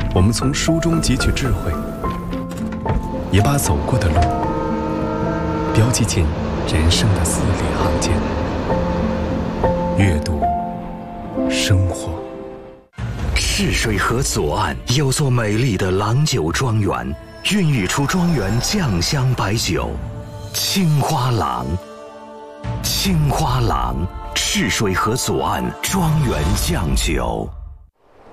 我们从书中汲取智慧，也把走过的路标记进人生的字里行间。阅读，生活。 赤水河左岸有座美丽的郎酒庄园，孕育出庄园酱香白酒青花郎。青花郎，赤水河左岸庄园酱酒。